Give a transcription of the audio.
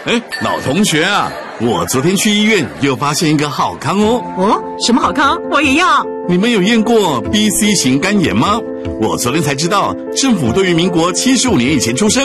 老同学啊，我昨天去医院又发现一个好康哦。 哦，什么好康？我也要。 你们有验过 BC 型肝炎吗？我昨天才知道，政府对于民国75年以前出生